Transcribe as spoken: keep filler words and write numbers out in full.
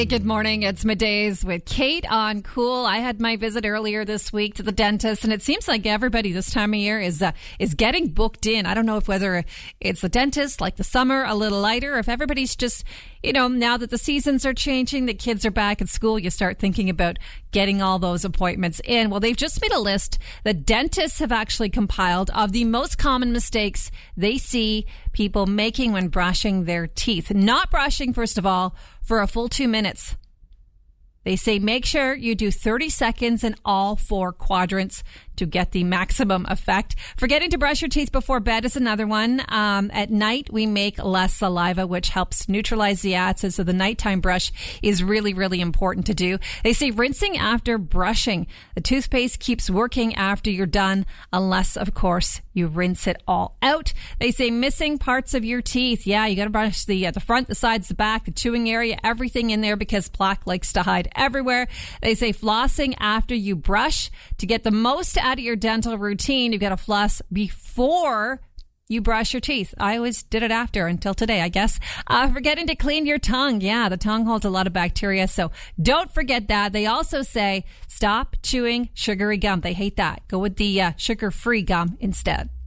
Good morning. It's Middays with Kate on Cool. I had my visit earlier this week to the dentist, and it seems like everybody this time of year is uh, is getting booked in. I don't know if whether it's the dentist, like the summer, a little lighter, or if everybody's just, you know, now that the seasons are changing, the kids are back at school, you start thinking about getting all those appointments in. Well, they've just made a list that dentists have actually compiled of the most common mistakes they see people making when brushing their teeth. Not brushing, first of all, for a full two minutes. They say make sure you do thirty seconds in all four quadrants to get the maximum effect. Forgetting to brush your teeth before bed is another one. Um, at night, we make less saliva, which helps neutralize the acid. So the nighttime brush is really, really important to do. They say rinsing after brushing. The toothpaste keeps working after you're done, unless, of course, you rinse it all out. They say missing parts of your teeth. Yeah, you got to brush the uh, the front, the sides, the back, the chewing area, everything in there because plaque likes to hide everywhere. They say flossing after you brush. To get the most out of your dental routine, you've got to floss before you brush your teeth. I always did it after until today, I guess. Uh, forgetting to clean your tongue. Yeah, the tongue holds a lot of bacteria, so don't forget that. They also say stop chewing sugary gum. They hate that. Go with the uh, sugar-free gum instead.